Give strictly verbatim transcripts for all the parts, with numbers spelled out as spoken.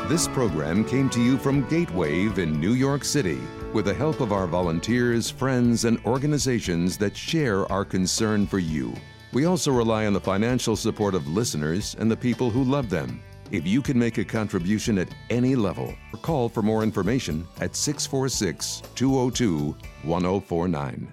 This program came to you from Gatewave in New York City with the help of our volunteers, friends, and organizations that share our concern for you. We also rely on the financial support of listeners and the people who love them. If you can make a contribution at any level, call for more information at six four six, two zero two, one zero four nine.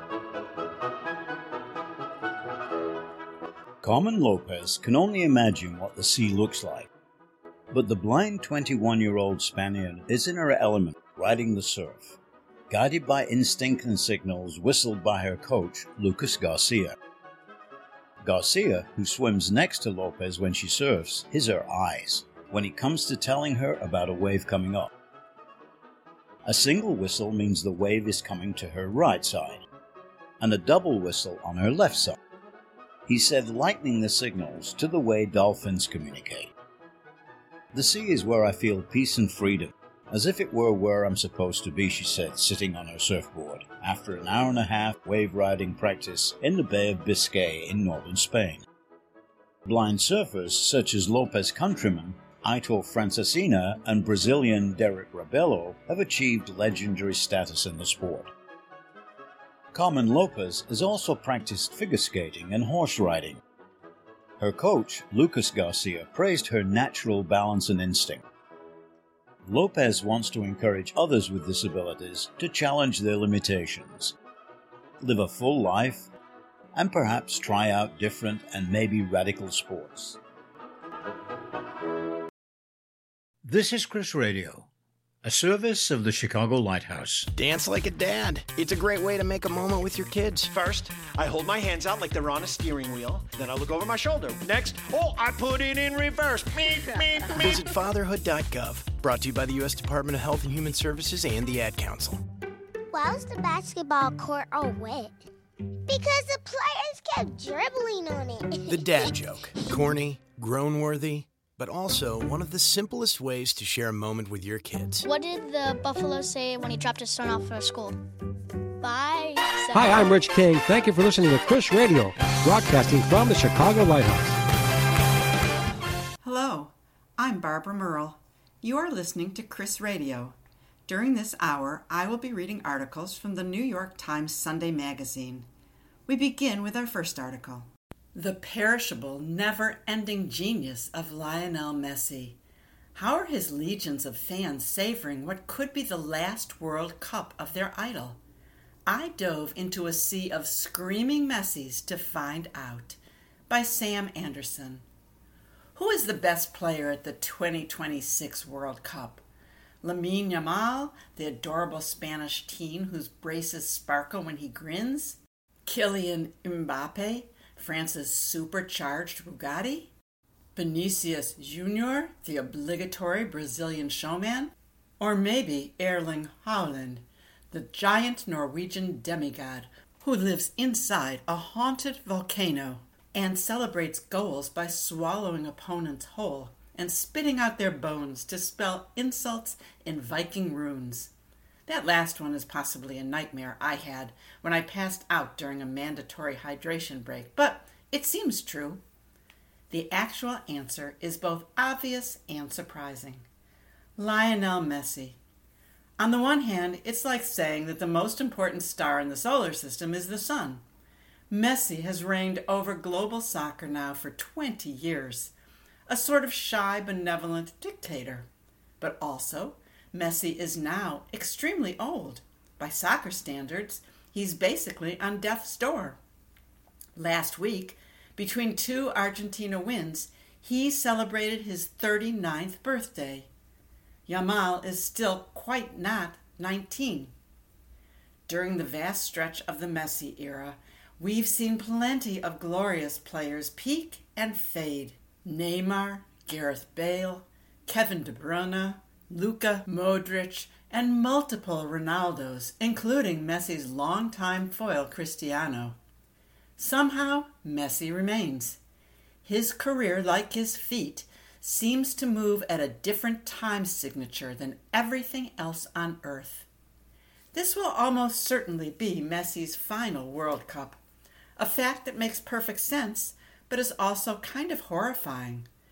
Carmen Lopez can only imagine what the sea looks like. But the blind twenty-one-year-old Spaniard is in her element, riding the surf, guided by instinct and signals whistled by her coach, Lucas Garcia. Garcia, who swims next to Lopez when she surfs, is her eyes when it comes to telling her about a wave coming up. A single whistle means the wave is coming to her right side, and a double whistle on her left side. He said, lightening the signals to the way dolphins communicate. The sea is where I feel peace and freedom, as if it were where I'm supposed to be, she said, sitting on her surfboard, after an hour and a half wave riding practice in the Bay of Biscay in northern Spain. Blind surfers, such as Lopez countryman Aitor Francesina and Brazilian Derek Rabelo, have achieved legendary status in the sport. Carmen Lopez has also practiced figure skating and horse riding. Her coach, Lucas Garcia, praised her natural balance and instinct. Lopez wants to encourage others with disabilities to challenge their limitations, live a full life, and perhaps try out different and maybe radical sports. This is Chris Radio, a service of the Chicago Lighthouse. Dance like a dad. It's a great way to make a moment with your kids. First, I hold my hands out like they're on a steering wheel. Then I look over my shoulder. Next, oh, I put it in reverse. Meep, meep, meep. Visit fatherhood dot gov. Brought to you by the U S Department of Health and Human Services and the Ad Council. Why was the basketball court all wet? Because the players kept dribbling on it. The dad joke. Corny, groan-worthy, but also one of the simplest ways to share a moment with your kids. What did the buffalo say when he dropped his son off for school? Bye. Son. Hi, I'm Rich King. Thank you for listening to Chris Radio, broadcasting from the Chicago Lighthouse. Hello, I'm Barbara Merle. You are listening to Chris Radio. During this hour, I will be reading articles from the New York Times Sunday Magazine. We begin with our first article. The perishable, never-ending genius of Lionel Messi. How are his legions of fans savoring what could be the last World Cup of their idol? I dove into a sea of screaming Messis to find out. By Sam Anderson. Who is the best player at the twenty twenty-six World Cup? Lamine Yamal, the adorable Spanish teen whose braces sparkle when he grins? Kylian Mbappe, France's supercharged Bugatti? Vinicius Junior, the obligatory Brazilian showman? Or maybe Erling Haaland, the giant Norwegian demigod who lives inside a haunted volcano and celebrates goals by swallowing opponents whole and spitting out their bones to spell insults in Viking runes. That last one is possibly a nightmare I had when I passed out during a mandatory hydration break, but it seems true. The actual answer is both obvious and surprising. Lionel Messi. On the one hand, it's like saying that the most important star in the solar system is the sun. Messi has reigned over global soccer now for twenty years, a sort of shy, benevolent dictator. But also, Messi is now extremely old. By soccer standards, he's basically on death's door. Last week, between two Argentina wins, he celebrated his thirty-ninth birthday. Yamal is still quite not nineteen. During the vast stretch of the Messi era, we've seen plenty of glorious players peak and fade. Neymar, Gareth Bale, Kevin De Bruyne, Luka Modric, and multiple Ronaldos, including Messi's longtime foil Cristiano. Somehow, Messi remains. His career, like his feet, seems to move at a different time signature than everything else on earth. This will almost certainly be Messi's final World Cup, a fact that makes perfect sense, but is also kind of horrifying.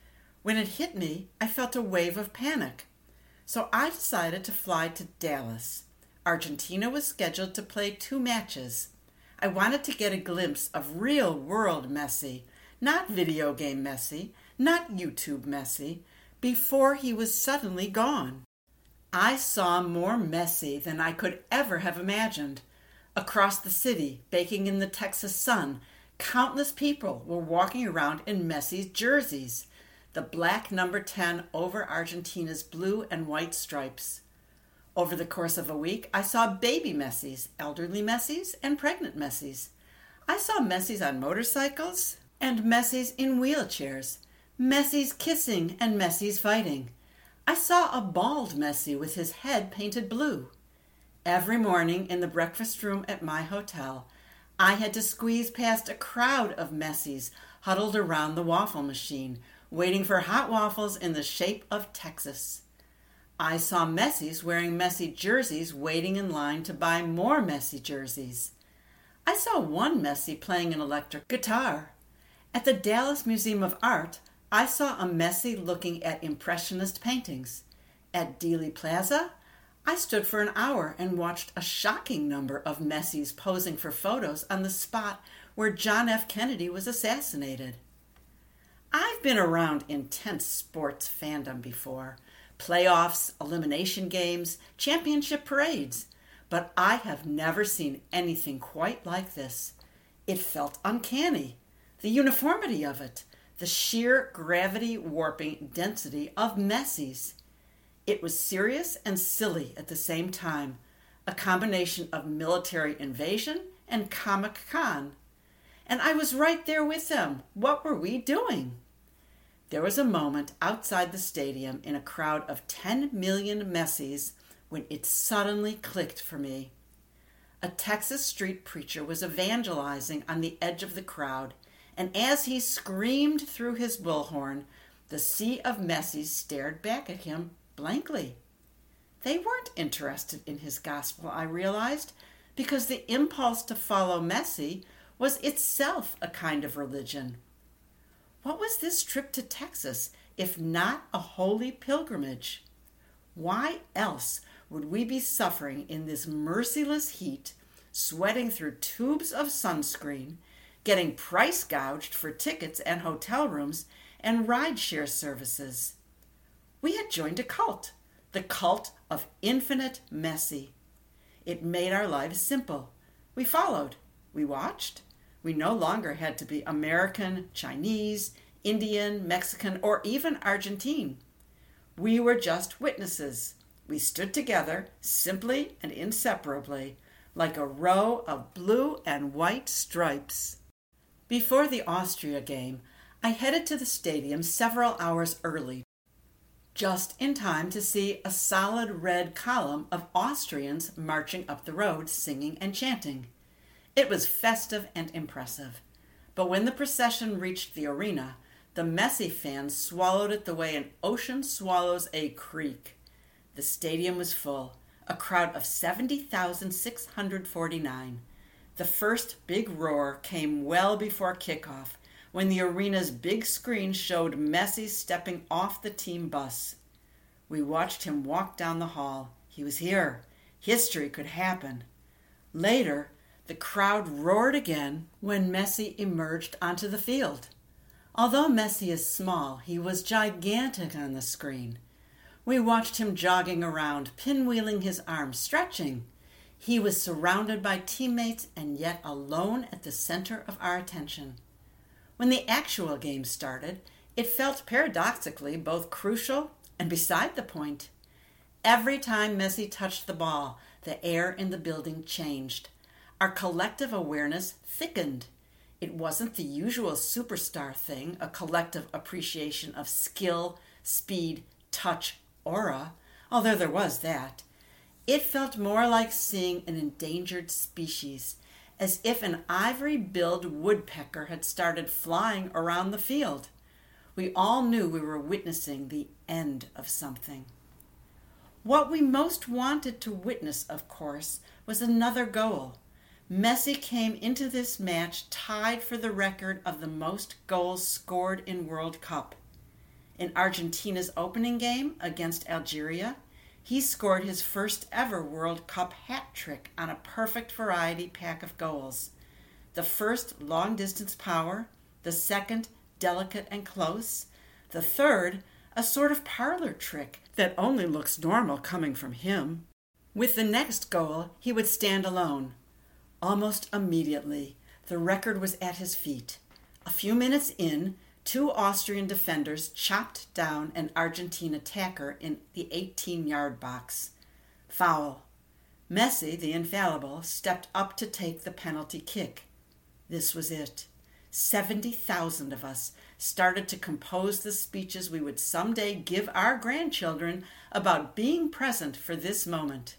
When it hit me, I felt a wave of panic. So I decided to fly to Dallas. Argentina was scheduled to play two matches. I wanted to get a glimpse of real-world Messi, not video game Messi, not YouTube Messi, before he was suddenly gone. I saw more Messi than I could ever have imagined. Across the city, baking in the Texas sun, countless people were walking around in Messi's jerseys, the black number ten over Argentina's blue and white stripes. Over the course of a week, I saw baby Messis, elderly Messis, and pregnant Messis. I saw Messis on motorcycles and Messis in wheelchairs, Messis kissing and Messis fighting. I saw a bald Messi with his head painted blue. Every morning in the breakfast room at my hotel, I had to squeeze past a crowd of Messis huddled around the waffle machine, waiting for hot waffles in the shape of Texas. I saw Messis wearing Messi jerseys waiting in line to buy more Messi jerseys. I saw one Messi playing an electric guitar. At the Dallas Museum of Art, I saw a Messi looking at Impressionist paintings. At Dealey Plaza, I stood for an hour and watched a shocking number of Messis posing for photos on the spot where John F. Kennedy was assassinated. I've been around intense sports fandom before. Playoffs, elimination games, championship parades. But I have never seen anything quite like this. It felt uncanny. The uniformity of it. The sheer gravity warping density of Messis. It was serious and silly at the same time. A combination of military invasion and Comic Con. And I was right there with them. What were we doing? There was a moment outside the stadium in a crowd of ten million Messis when it suddenly clicked for me. A Texas street preacher was evangelizing on the edge of the crowd, and as he screamed through his bullhorn, the sea of Messis stared back at him blankly. They weren't interested in his gospel, I realized, because the impulse to follow Messi was itself a kind of religion. What was this trip to Texas if not a holy pilgrimage? Why else would we be suffering in this merciless heat, sweating through tubes of sunscreen, getting price gouged for tickets and hotel rooms and rideshare services? We had joined a cult, the cult of infinite Messi. It made our lives simple. We followed. We watched. We no longer had to be American, Chinese, Indian, Mexican, or even Argentine. We were just witnesses. We stood together, simply and inseparably, like a row of blue and white stripes. Before the Austria game, I headed to the stadium several hours early, just in time to see a solid red column of Austrians marching up the road, singing and chanting. It was festive and impressive. But when the procession reached the arena, the Messi fans swallowed it the way an ocean swallows a creek. The stadium was full, a crowd of seventy thousand six hundred forty-nine. The first big roar came well before kickoff, when the arena's big screen showed Messi stepping off the team bus. We watched him walk down the hall. He was here. History could happen. Later, the crowd roared again when Messi emerged onto the field. Although Messi is small, he was gigantic on the screen. We watched him jogging around, pinwheeling his arms, stretching. He was surrounded by teammates and yet alone at the center of our attention. When the actual game started, it felt paradoxically both crucial and beside the point. Every time Messi touched the ball, the air in the building changed. Our collective awareness thickened. It wasn't the usual superstar thing, a collective appreciation of skill, speed, touch, aura, although there was that. It felt more like seeing an endangered species, as if an ivory-billed woodpecker had started flying around the field. We all knew we were witnessing the end of something. What we most wanted to witness, of course, was another goal. Messi came into this match tied for the record of the most goals scored in World Cup. In Argentina's opening game against Algeria, he scored his first ever World Cup hat trick on a perfect variety pack of goals. The first long-distance power, the second delicate and close, the third a sort of parlor trick that only looks normal coming from him. With the next goal, he would stand alone. Almost immediately, the record was at his feet. A few minutes in, two Austrian defenders chopped down an Argentine attacker in the eighteen-yard box. Foul. Messi, the infallible, stepped up to take the penalty kick. This was it. Seventy thousand of us started to compose the speeches we would someday give our grandchildren about being present for this moment.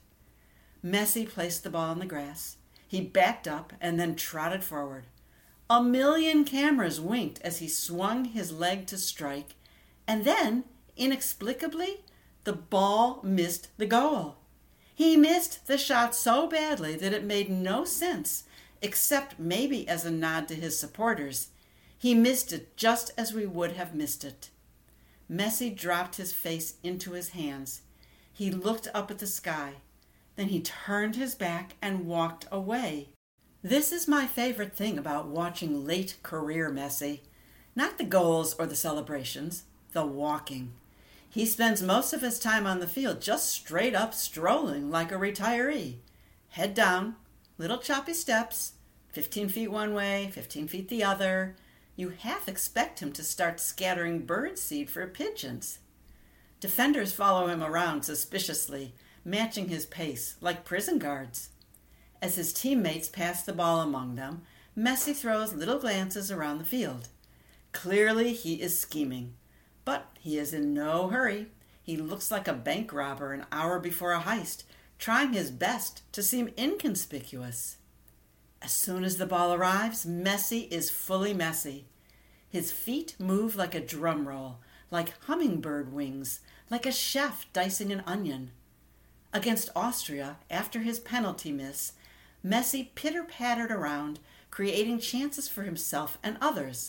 Messi placed the ball in the grass. He backed up and then trotted forward. A million cameras winked as he swung his leg to strike, and then, inexplicably, the ball missed the goal. He missed the shot so badly that it made no sense, except maybe as a nod to his supporters. He missed it just as we would have missed it. Messi dropped his face into his hands. He looked up at the sky. Then he turned his back and walked away. This is my favorite thing about watching late career Messi. Not the goals or the celebrations, the walking. He spends most of his time on the field just straight up strolling like a retiree. Head down, little choppy steps, fifteen feet one way, fifteen feet the other. You half expect him to start scattering birdseed for pigeons. Defenders follow him around suspiciously, matching his pace like prison guards. As his teammates pass the ball among them, Messi throws little glances around the field. Clearly he is scheming, but he is in no hurry. He looks like a bank robber an hour before a heist, trying his best to seem inconspicuous. As soon as the ball arrives, Messi is fully Messi. His feet move like a drum roll, like hummingbird wings, like a chef dicing an onion. Against Austria, after his penalty miss, Messi pitter-pattered around, creating chances for himself and others.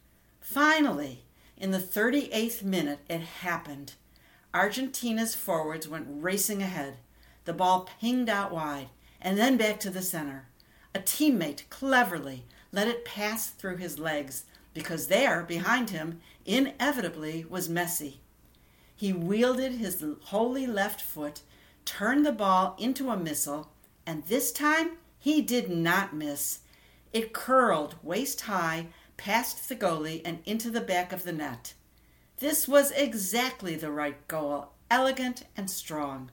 Finally, in the thirty-eighth minute, it happened. Argentina's forwards went racing ahead. The ball pinged out wide, and then back to the center. A teammate cleverly let it pass through his legs, because there, behind him, inevitably was Messi. He wielded his holy left foot, turned the ball into a missile, and this time he did not miss. It curled waist-high past the goalie and into the back of the net. This was exactly the right goal, elegant and strong.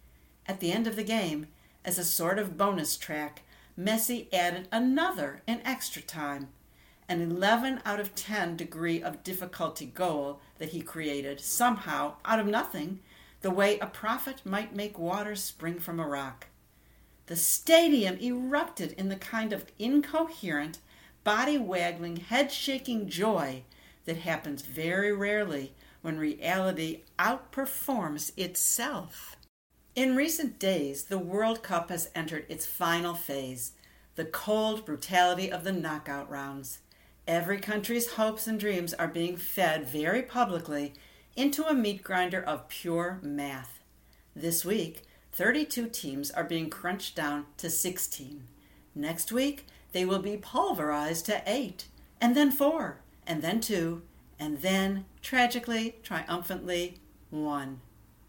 At the end of the game, as a sort of bonus track, Messi added another in extra time, an eleven out of ten degree of difficulty goal that he created somehow out of nothing, the way a prophet might make water spring from a rock. The stadium erupted in the kind of incoherent, body-waggling, head-shaking joy that happens very rarely when reality outperforms itself. In recent days, the World Cup has entered its final phase, the cold brutality of the knockout rounds. Every country's hopes and dreams are being fed very publicly into a meat grinder of pure math. This week, thirty-two teams are being crunched down to sixteen. Next week, they will be pulverized to eight, and then four, and then two, and then, tragically, triumphantly, one.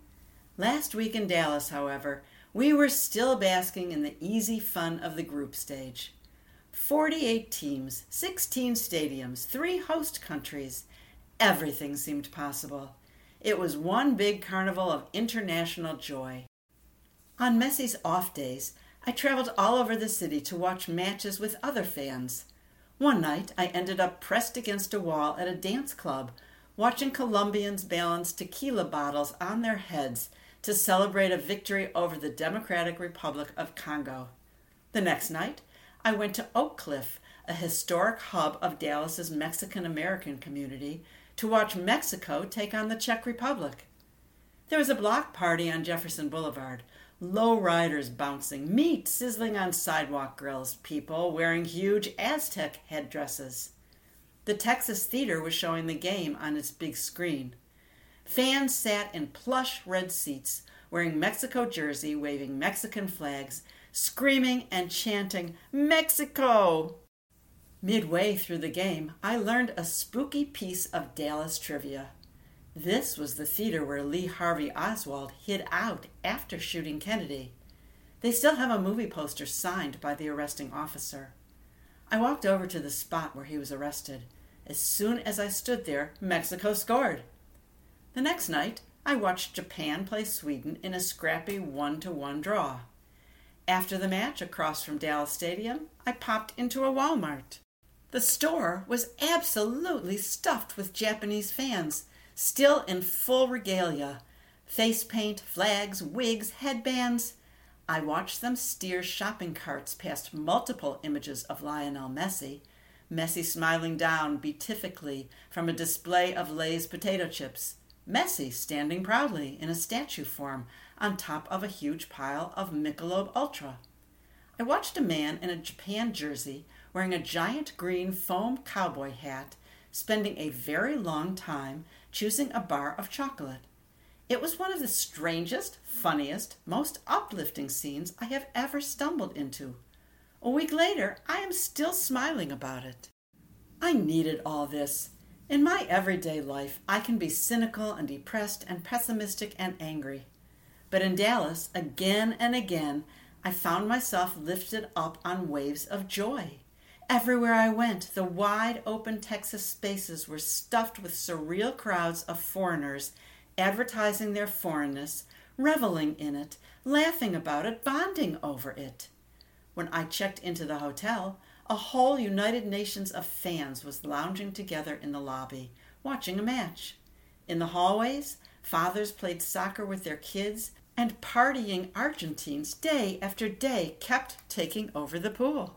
Last week in Dallas, however, we were still basking in the easy fun of the group stage. forty-eight teams, sixteen stadiums, three host countries. Everything seemed possible. It was one big carnival of international joy. On Messi's off days, I traveled all over the city to watch matches with other fans. One night, I ended up pressed against a wall at a dance club, watching Colombians balance tequila bottles on their heads to celebrate a victory over the Democratic Republic of Congo. The next night, I went to Oak Cliff, a historic hub of Dallas's Mexican-American community, to watch Mexico take on the Czech Republic. There was a block party on Jefferson Boulevard, low riders bouncing, meat sizzling on sidewalk grills, people wearing huge Aztec headdresses. The Texas Theater was showing the game on its big screen. Fans sat in plush red seats, wearing Mexico jersey, waving Mexican flags, screaming and chanting, "Mexico!" Midway through the game, I learned a spooky piece of Dallas trivia. This was the theater where Lee Harvey Oswald hid out after shooting Kennedy. They still have a movie poster signed by the arresting officer. I walked over to the spot where he was arrested. As soon as I stood there, Mexico scored. The next night, I watched Japan play Sweden in a scrappy one-to-one draw. After the match across from Dallas Stadium, I popped into a Walmart. The store was absolutely stuffed with Japanese fans, still in full regalia, face paint, flags, wigs, headbands. I watched them steer shopping carts past multiple images of Lionel Messi, Messi smiling down beatifically from a display of Lay's potato chips, Messi standing proudly in a statue form on top of a huge pile of Michelob Ultra. I watched a man in a Japan jersey wearing a giant green foam cowboy hat spending a very long time choosing a bar of chocolate. It was one of the strangest, funniest, most uplifting scenes I have ever stumbled into. A week later, I am still smiling about it. I needed all this. In my everyday life, I can be cynical and depressed and pessimistic and angry. But in Dallas, again and again, I found myself lifted up on waves of joy. Everywhere I went, the wide open Texas spaces were stuffed with surreal crowds of foreigners advertising their foreignness, reveling in it, laughing about it, bonding over it. When I checked into the hotel, a whole United Nations of fans was lounging together in the lobby, watching a match. In the hallways, fathers played soccer with their kids, and partying Argentines day after day kept taking over the pool.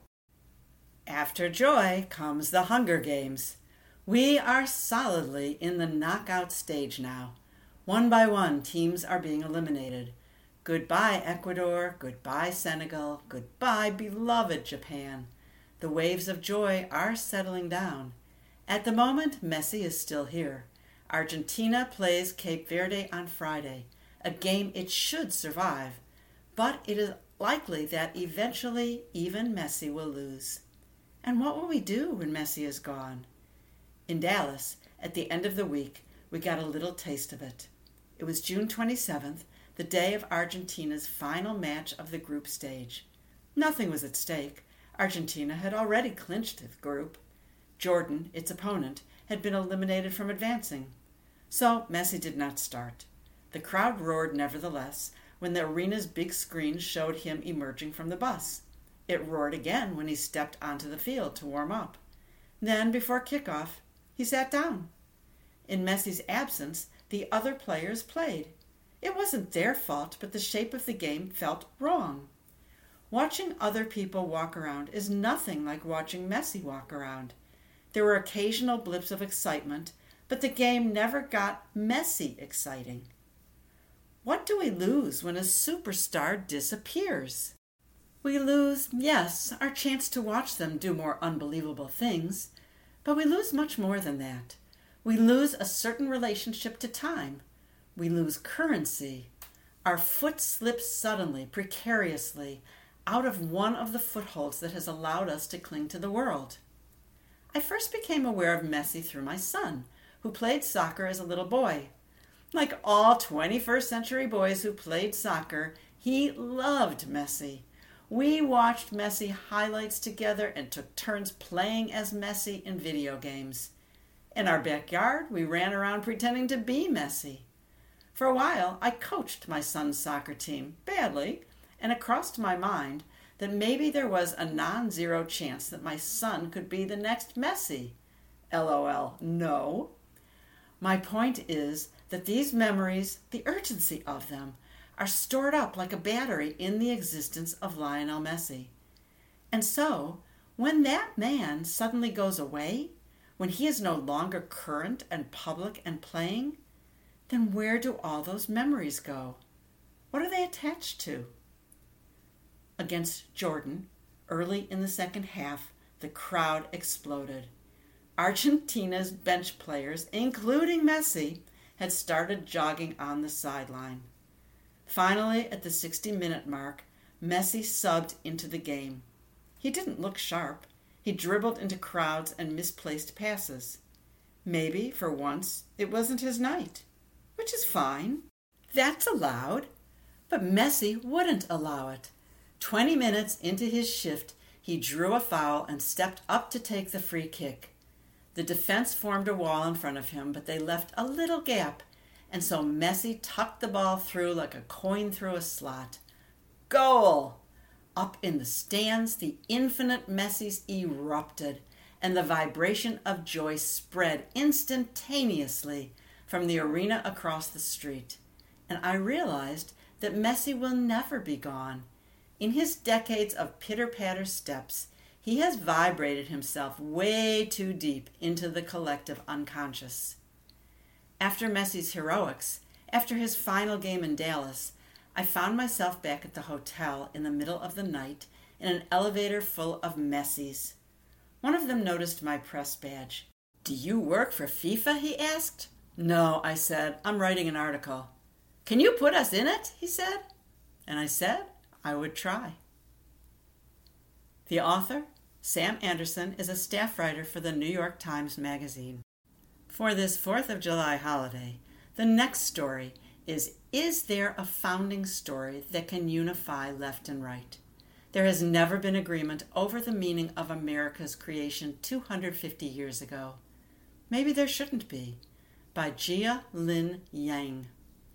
After joy comes the Hunger Games. We are solidly in the knockout stage now. One by one, teams are being eliminated. Goodbye, Ecuador. Goodbye, Senegal. Goodbye, beloved Japan. The waves of joy are settling down. At the moment, Messi is still here. Argentina plays Cape Verde on Friday, a game it should survive, but it is likely that eventually even Messi will lose. And what will we do when Messi is gone? In Dallas, at the end of the week, we got a little taste of it. It was June twenty-seventh, the day of Argentina's final match of the group stage. Nothing was at stake. Argentina had already clinched the group. Jordan, its opponent, had been eliminated from advancing. So Messi did not start. The crowd roared nevertheless when the arena's big screen showed him emerging from the bus. It roared again when he stepped onto the field to warm up. Then, before kickoff, he sat down. In Messi's absence, the other players played. It wasn't their fault, but the shape of the game felt wrong. Watching other people walk around is nothing like watching Messi walk around. There were occasional blips of excitement, but the game never got Messi exciting. What do we lose when a superstar disappears? We lose, yes, our chance to watch them do more unbelievable things, but we lose much more than that. We lose a certain relationship to time. We lose currency. Our foot slips suddenly, precariously, out of one of the footholds that has allowed us to cling to the world. I first became aware of Messi through my son, who played soccer as a little boy. Like all twenty-first century boys who played soccer, he loved Messi. We watched Messi highlights together and took turns playing as Messi in video games. In our backyard, we ran around pretending to be Messi. For a while, I coached my son's soccer team, badly, and it crossed my mind that maybe there was a non-zero chance that my son could be the next Messi. LOL, no. My point is that these memories, the urgency of them, are stored up like a battery in the existence of Lionel Messi. And so, when that man suddenly goes away, when he is no longer current and public and playing, then where do all those memories go? What are they attached to? Against Jordan, early in the second half, the crowd exploded. Argentina's bench players, including Messi, had started jogging on the sideline. Finally, at the sixty-minute mark, Messi subbed into the game. He didn't look sharp. He dribbled into crowds and misplaced passes. Maybe, for once, it wasn't his night, which is fine. That's allowed. But Messi wouldn't allow it. Twenty minutes into his shift, he drew a foul and stepped up to take the free kick. The defense formed a wall in front of him, but they left a little gap, and so Messi tucked the ball through like a coin through a slot. Goal! Up in the stands, the infinite Messis erupted, and the vibration of joy spread instantaneously from the arena across the street. And I realized that Messi will never be gone. In his decades of pitter-patter steps, he has vibrated himself way too deep into the collective unconscious. After Messi's heroics, after his final game in Dallas, I found myself back at the hotel in the middle of the night in an elevator full of Messis. One of them noticed my press badge. "Do you work for FIFA?" he asked. "No," I said. "I'm writing an article." "Can you put us in it?" he said. And I said I would try. The author, Sam Anderson, is a staff writer for the New York Times Magazine. For this fourth of July holiday, the next story is Is there a founding story that can unify left and right? There has never been agreement over the meaning of America's creation two hundred fifty years ago. Maybe there shouldn't be. By Jia Lin Yang.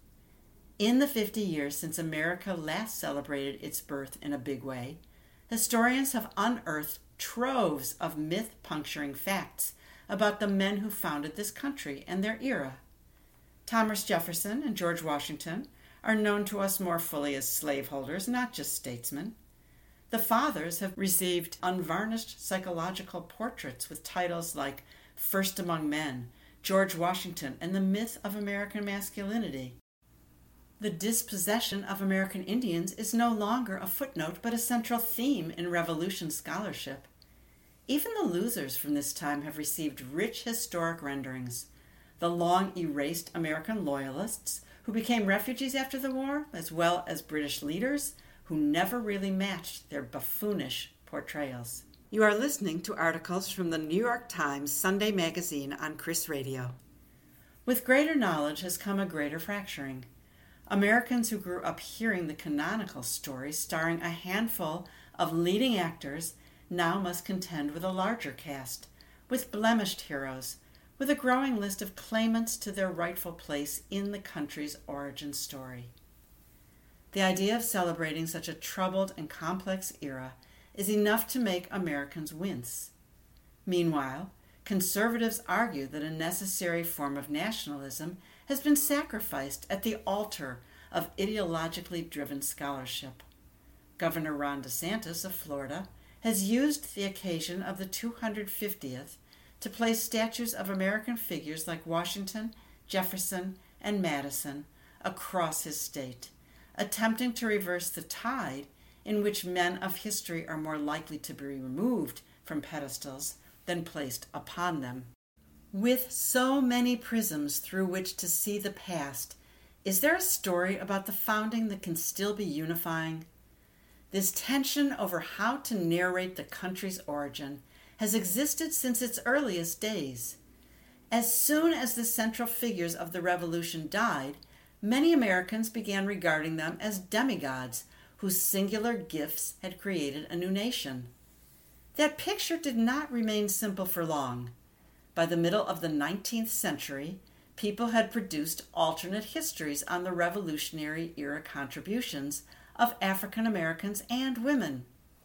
In the fifty years since America last celebrated its birth in a big way, historians have unearthed troves of myth-puncturing facts about the men who founded this country and their era. Thomas Jefferson and George Washington are known to us more fully as slaveholders, not just statesmen. The fathers have received unvarnished psychological portraits with titles like First Among Men, George Washington, and the Myth of American Masculinity. The dispossession of American Indians is no longer a footnote but a central theme in Revolution scholarship. Even the losers from this time have received rich historic renderings. The long-erased American loyalists who became refugees after the war, as well as British leaders who never really matched their buffoonish portrayals. You are listening to articles from the New York Times Sunday Magazine on Chris Radio. With greater knowledge has come a greater fracturing. Americans who grew up hearing the canonical story starring a handful of leading actors now must contend with a larger cast, with blemished heroes, with a growing list of claimants to their rightful place in the country's origin story. The idea of celebrating such a troubled and complex era is enough to make Americans wince. Meanwhile, conservatives argue that a necessary form of nationalism has been sacrificed at the altar of ideologically driven scholarship. Governor Ron DeSantis of Florida has used the occasion of the two hundred fiftieth to place statues of American figures like Washington, Jefferson, and Madison across his state, attempting to reverse the tide in which men of history are more likely to be removed from pedestals than placed upon them. With so many prisms through which to see the past, is there a story about the founding that can still be unifying? This tension over how to narrate the country's origin has existed since its earliest days. As soon as the central figures of the Revolution died, many Americans began regarding them as demigods whose singular gifts had created a new nation. That picture did not remain simple for long. By the middle of the nineteenth century, people had produced alternate histories on the Revolutionary era contributions of African Americans and women.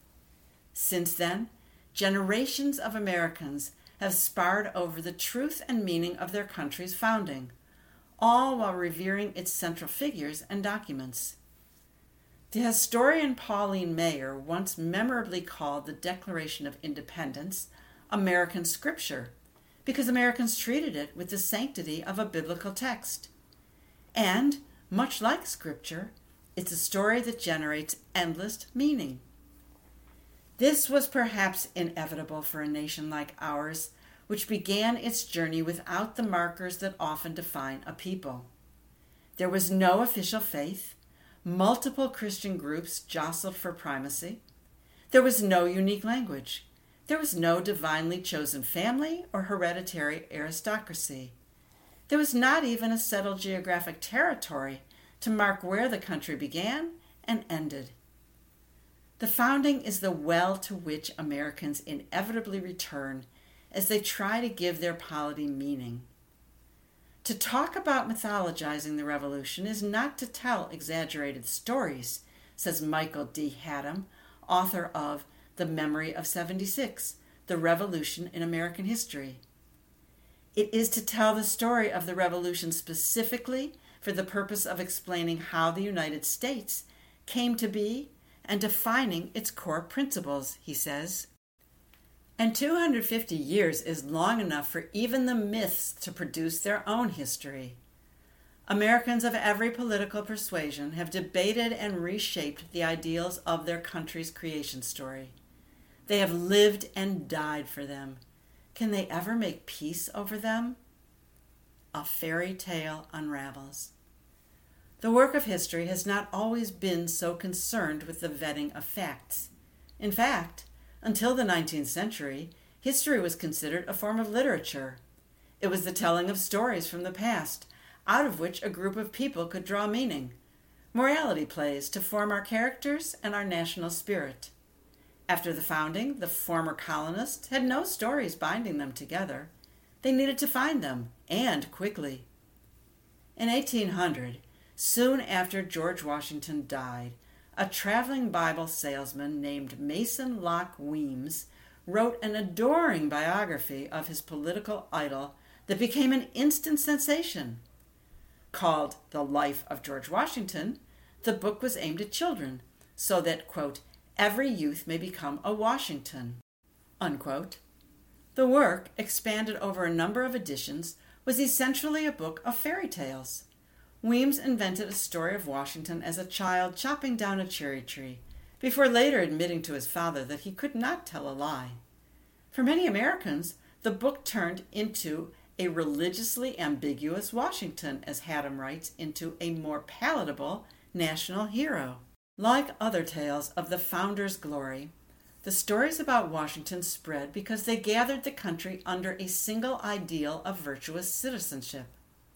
Since then, generations of Americans have sparred over the truth and meaning of their country's founding, all while revering its central figures and documents. The historian Pauline Maier once memorably called the Declaration of Independence American scripture, because Americans treated it with the sanctity of a biblical text. And, much like scripture, it's a story that generates endless meaning. This was perhaps inevitable for a nation like ours, which began its journey without the markers that often define a people. There was no official faith. Multiple Christian groups jostled for primacy. There was no unique language. There was no divinely chosen family or hereditary aristocracy. There was not even a settled geographic territory to mark where the country began and ended. The founding is the well to which Americans inevitably return as they try to give their polity meaning. To talk about mythologizing the Revolution is not to tell exaggerated stories, says Michael D. Haddam, author of The Memory of seventy-six, The Revolution in American History. It is to tell the story of the Revolution specifically for the purpose of explaining how the United States came to be and defining its core principles, he says. And two hundred fifty years is long enough for even the myths to produce their own history. Americans of every political persuasion have debated and reshaped the ideals of their country's creation story. They have lived and died for them. Can they ever make peace over them? A fairy tale unravels. The work of history has not always been so concerned with the vetting of facts. In fact, until the nineteenth century, history was considered a form of literature. It was the telling of stories from the past, out of which a group of people could draw meaning, morality plays to form our characters and our national spirit. After the founding, the former colonists had no stories binding them together. They needed to find them, and quickly. In eighteen hundred, soon after George Washington died, a traveling Bible salesman named Mason Locke Weems wrote an adoring biography of his political idol that became an instant sensation. Called The Life of George Washington, the book was aimed at children, so that, quote, every youth may become a Washington, unquote. The work, expanded over a number of editions, was essentially a book of fairy tales. Weems invented a story of Washington as a child chopping down a cherry tree, before later admitting to his father that he could not tell a lie. For many Americans, the book turned into a religiously ambiguous Washington, as Haddam writes, into a more palatable national hero. Like other tales of the founder's glory, the stories about Washington spread because they gathered the country under a single ideal of virtuous citizenship.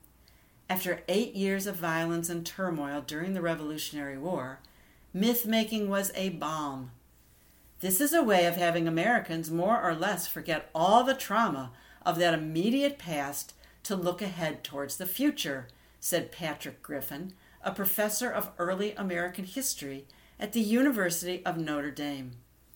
After eight years of violence and turmoil during the Revolutionary War, myth-making was a balm. This is a way of having Americans more or less forget all the trauma of that immediate past to look ahead towards the future, said Patrick Griffin, a professor of early American history at the University of Notre Dame.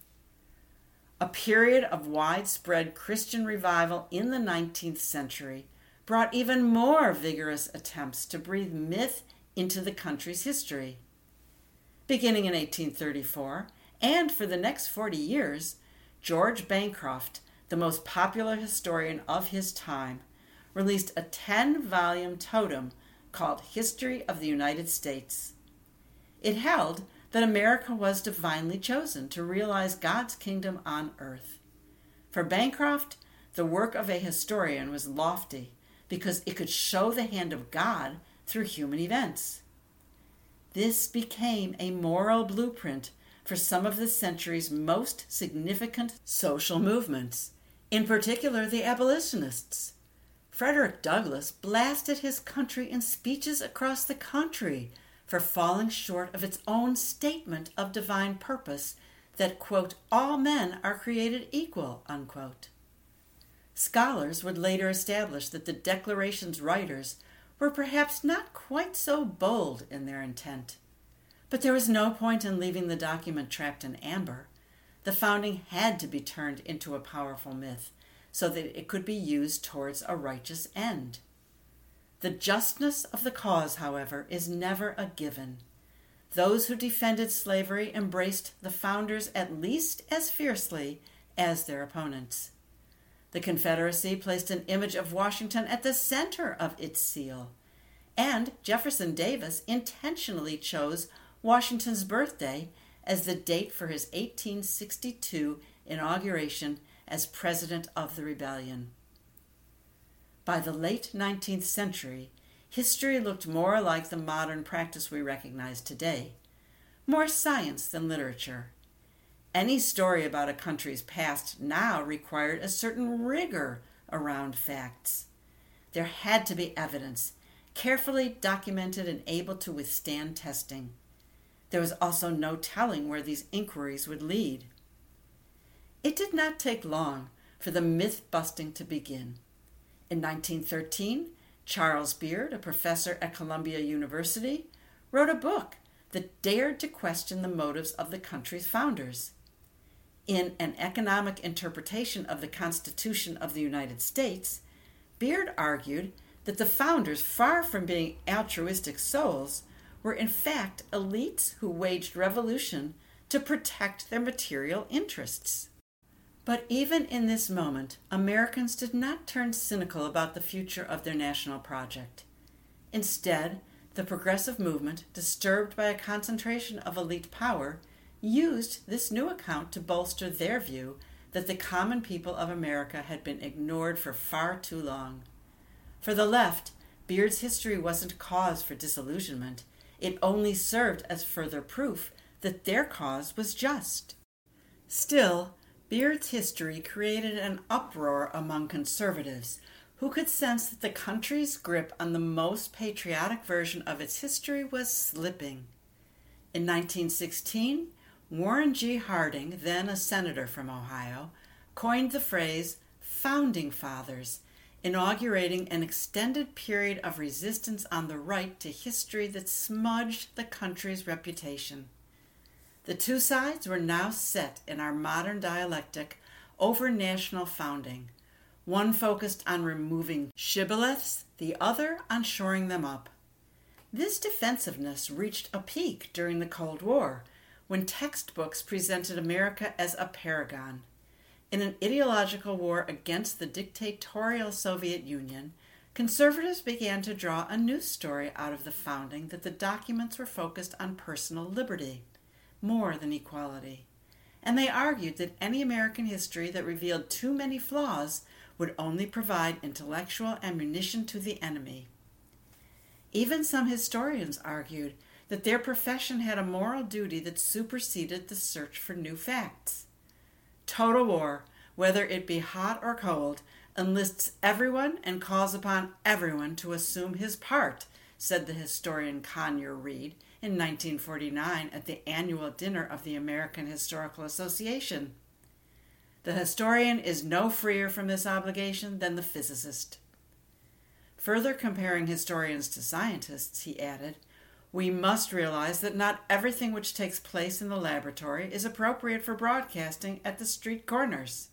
A period of widespread Christian revival in the nineteenth century brought even more vigorous attempts to breathe myth into the country's history. Beginning in eighteen thirty-four, and for the next forty years, George Bancroft, the most popular historian of his time, released a ten-volume totem called History of the United States. It held that America was divinely chosen to realize God's kingdom on earth. For Bancroft, the work of a historian was lofty because it could show the hand of God through human events. This became a moral blueprint for some of the century's most significant social movements, in particular the abolitionists. Frederick Douglass blasted his country in speeches across the country for falling short of its own statement of divine purpose that, quote, all men are created equal, unquote. Scholars would later establish that the Declaration's writers were perhaps not quite so bold in their intent. But there was no point in leaving the document trapped in amber. The founding had to be turned into a powerful myth so that it could be used towards a righteous end. The justness of the cause, however, is never a given. Those who defended slavery embraced the founders at least as fiercely as their opponents. The Confederacy placed an image of Washington at the center of its seal, and Jefferson Davis intentionally chose Washington's birthday as the date for his eighteen sixty-two inauguration as President of the Rebellion. By the late nineteenth century, history looked more like the modern practice we recognize today, more science than literature. Any story about a country's past now required a certain rigor around facts. There had to be evidence, carefully documented and able to withstand testing. There was also no telling where these inquiries would lead. It did not take long for the myth-busting to begin. In nineteen thirteen, Charles Beard, a professor at Columbia University, wrote a book that dared to question the motives of the country's founders. In An Economic Interpretation of the Constitution of the United States, Beard argued that the founders, far from being altruistic souls, were in fact elites who waged revolution to protect their material interests. But even in this moment, Americans did not turn cynical about the future of their national project. Instead, the progressive movement, disturbed by a concentration of elite power, used this new account to bolster their view that the common people of America had been ignored for far too long. For the left, Beard's history wasn't cause for disillusionment. It only served as further proof that their cause was just. Still, Beard's history created an uproar among conservatives who could sense that the country's grip on the most patriotic version of its history was slipping. In nineteen sixteen, Warren G. Harding, then a senator from Ohio, coined the phrase "Founding Fathers," inaugurating an extended period of resistance on the right to history that smudged the country's reputation. The two sides were now set in our modern dialectic over national founding, one focused on removing shibboleths, the other on shoring them up. This defensiveness reached a peak during the Cold War, when textbooks presented America as a paragon. In an ideological war against the dictatorial Soviet Union, conservatives began to draw a new story out of the founding that the documents were focused on personal liberty, more than equality. And they argued that any American history that revealed too many flaws would only provide intellectual ammunition to the enemy. Even some historians argued that their profession had a moral duty that superseded the search for new facts. Total war, whether it be hot or cold, enlists everyone and calls upon everyone to assume his part, said the historian Conyer Reed in nineteen forty-nine at the annual dinner of the American Historical Association. The historian is no freer from this obligation than the physicist. Further comparing historians to scientists, he added, "We must realize that not everything which takes place in the laboratory is appropriate for broadcasting at the street corners."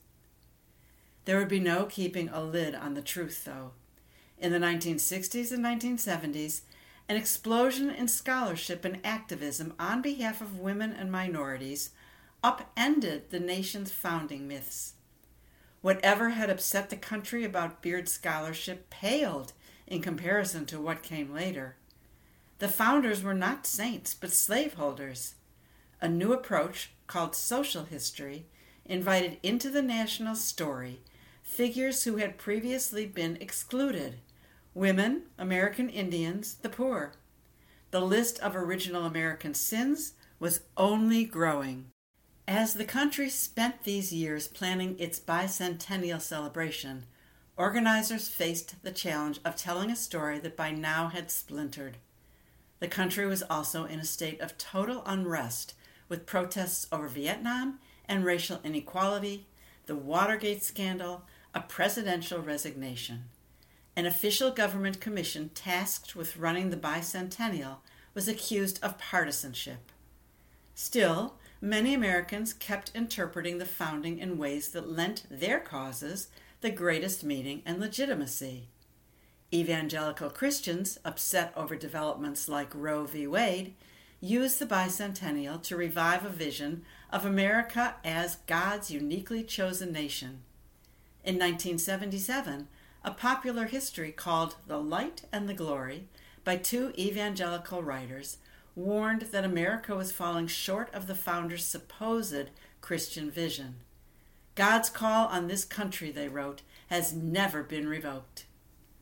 There would be no keeping a lid on the truth, though. In the nineteen sixties and nineteen seventies, an explosion in scholarship and activism on behalf of women and minorities upended the nation's founding myths. Whatever had upset the country about Beard's scholarship paled in comparison to what came later. The founders were not saints, but slaveholders. A new approach, called social history, invited into the national story figures who had previously been excluded: women, American Indians, the poor. The list of original American sins was only growing. As the country spent these years planning its bicentennial celebration, organizers faced the challenge of telling a story that by now had splintered. The country was also in a state of total unrest, with protests over Vietnam and racial inequality, the Watergate scandal, a presidential resignation. An official government commission tasked with running the bicentennial was accused of partisanship. Still, many Americans kept interpreting the founding in ways that lent their causes the greatest meaning and legitimacy. Evangelical Christians, upset over developments like Roe v. Wade, used the bicentennial to revive a vision of America as God's uniquely chosen nation. In nineteen seventy-seven, a popular history called The Light and the Glory by two evangelical writers warned that America was falling short of the founders' supposed Christian vision. God's call on this country, they wrote, has never been revoked.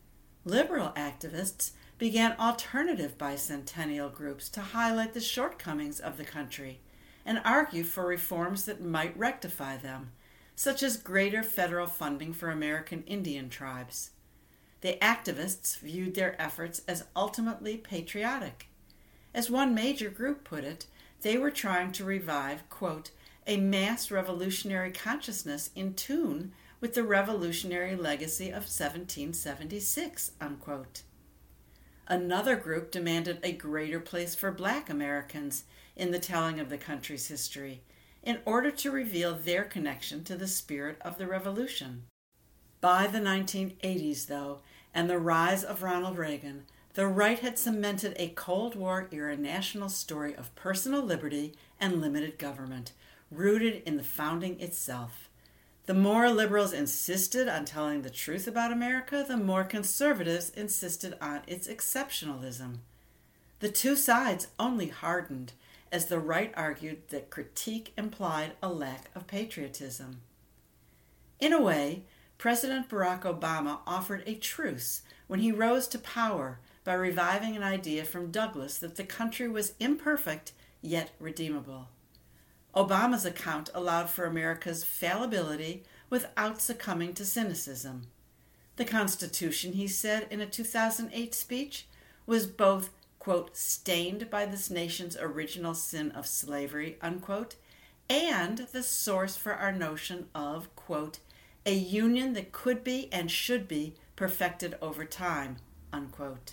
Liberal activists began alternative bicentennial groups to highlight the shortcomings of the country and argue for reforms that might rectify them, such as greater federal funding for American Indian tribes. The activists viewed their efforts as ultimately patriotic. As one major group put it, they were trying to revive, quote, a mass revolutionary consciousness in tune with the revolutionary legacy of seventeen seventy-six, unquote. Another group demanded a greater place for Black Americans in the telling of the country's history, in order to reveal their connection to the spirit of the revolution. By the nineteen eighties, though, and the rise of Ronald Reagan, the right had cemented a Cold War-era national story of personal liberty and limited government, rooted in the founding itself. The more liberals insisted on telling the truth about America, the more conservatives insisted on its exceptionalism. The two sides only hardened as the right argued that critique implied a lack of patriotism. In a way, President Barack Obama offered a truce when he rose to power by reviving an idea from Douglass that the country was imperfect yet redeemable. Obama's account allowed for America's fallibility without succumbing to cynicism. The Constitution, he said in a two thousand eight speech, was both, quote, stained by this nation's original sin of slavery, unquote, and the source for our notion of, quote, a union that could be and should be perfected over time, unquote.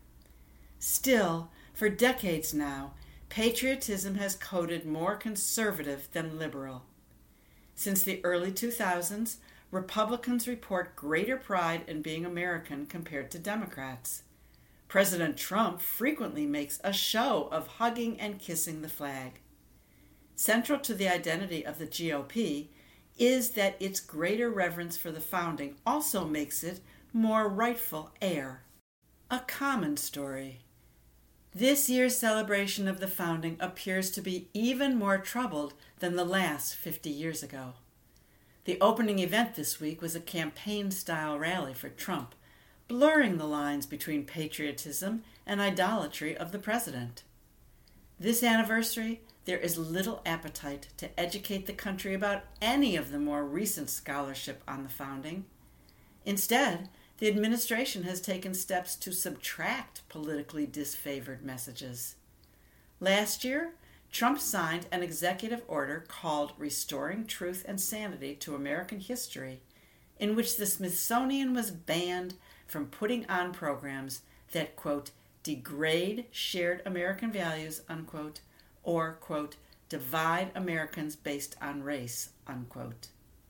Still, for decades now, patriotism has coded more conservative than liberal. Since the early two thousands, Republicans report greater pride in being American compared to Democrats. President Trump frequently makes a show of hugging and kissing the flag. Central to the identity of the G O P is that its greater reverence for the founding also makes it more rightful heir. A common story. This year's celebration of the founding appears to be even more troubled than the last fifty years ago. The opening event this week was a campaign-style rally for Trump, blurring the lines between patriotism and idolatry of the president. This anniversary, there is little appetite to educate the country about any of the more recent scholarship on the founding. Instead, the administration has taken steps to subtract politically disfavored messages. Last year, Trump signed an executive order called Restoring Truth and Sanity to American History, in which the Smithsonian was banned from putting on programs that, quote, degrade shared American values, unquote, or, quote, divide Americans based on race, unquote.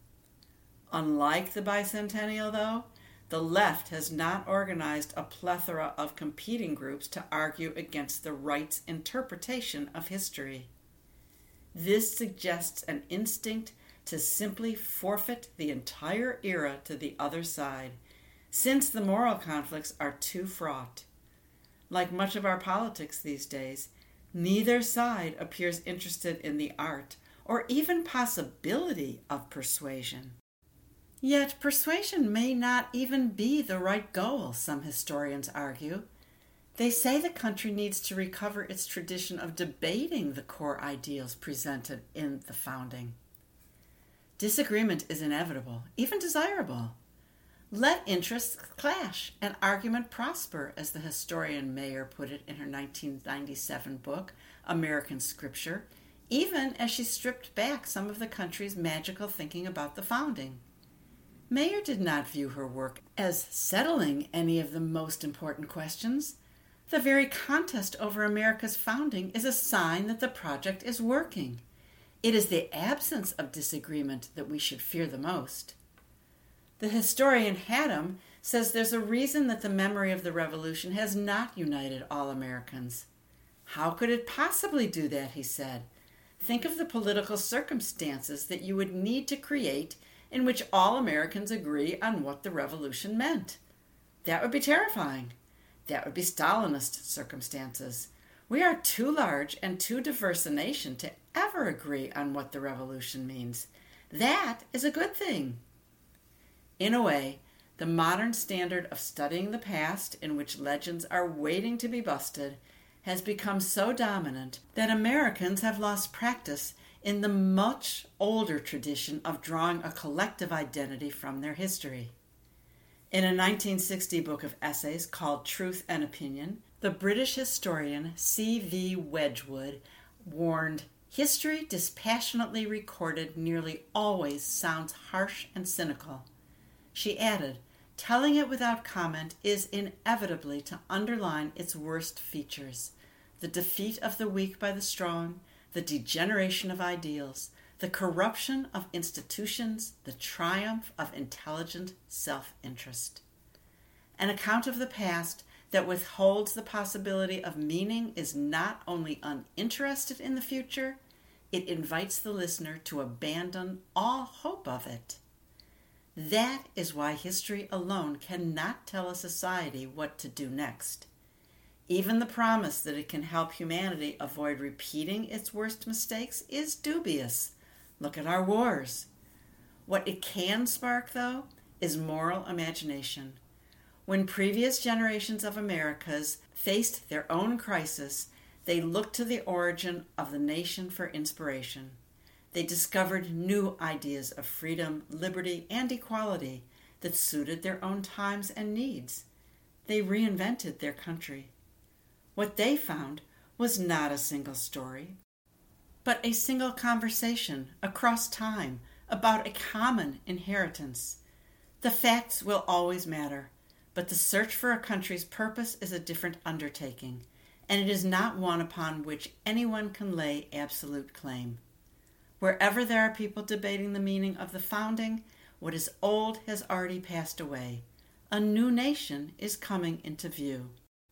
Unlike the bicentennial, though, the left has not organized a plethora of competing groups to argue against the right's interpretation of history. This suggests an instinct to simply forfeit the entire era to the other side, since the moral conflicts are too fraught. Like much of our politics these days, neither side appears interested in the art or even possibility of persuasion. Yet persuasion may not even be the right goal, some historians argue. They say the country needs to recover its tradition of debating the core ideals presented in the founding. Disagreement is inevitable, even desirable. Let interests clash and argument prosper, as the historian Mayer put it in her nineteen ninety-seven book, American Scripture, even as she stripped back some of the country's magical thinking about the founding. Mayer did not view her work as settling any of the most important questions. The very contest over America's founding is a sign that the project is working. It is the absence of disagreement that we should fear the most. The historian Haddam says there's a reason that the memory of the revolution has not united all Americans. How could it possibly do that, he said. Think of the political circumstances that you would need to create in which all Americans agree on what the revolution meant. That would be terrifying. That would be Stalinist circumstances. We are too large and too diverse a nation to ever agree on what the revolution means. That is a good thing. In a way, The modern standard of studying the past, in which legends are waiting to be busted, has become so dominant that Americans have lost practice in the much older tradition of drawing a collective identity from their history. In a nineteen sixty book of essays called Truth and Opinion, the British historian C V Wedgwood warned, "History dispassionately recorded nearly always sounds harsh and cynical." She added, "Telling it without comment is inevitably to underline its worst features: the defeat of the weak by the strong, the degeneration of ideals, the corruption of institutions, the triumph of intelligent self-interest." An account of the past that withholds the possibility of meaning is not only uninterested in the future, it invites the listener to abandon all hope of it. That is why history alone cannot tell a society what to do next. Even the promise that it can help humanity avoid repeating its worst mistakes is dubious. Look at our wars. What it can spark, though, is moral imagination. When previous generations of Americas faced their own crisis, they looked to the origin of the nation for inspiration. They discovered new ideas of freedom, liberty, and equality that suited their own times and needs. They reinvented their country. What they found was not a single story, but a single conversation across time about a common inheritance. The facts will always matter, but the search for a country's purpose is a different undertaking, and it is not one upon which anyone can lay absolute claim. Wherever there are people debating the meaning of the founding, what is old has already passed away. A new nation is coming into view.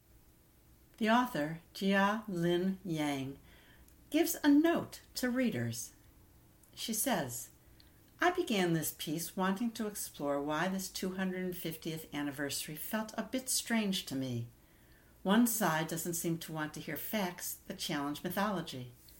The author, Jia Lin Yang, gives a note to readers. She says, "I began this piece wanting to explore why this two hundred fiftieth anniversary felt a bit strange to me. One side doesn't seem to want to hear facts that challenge mythology.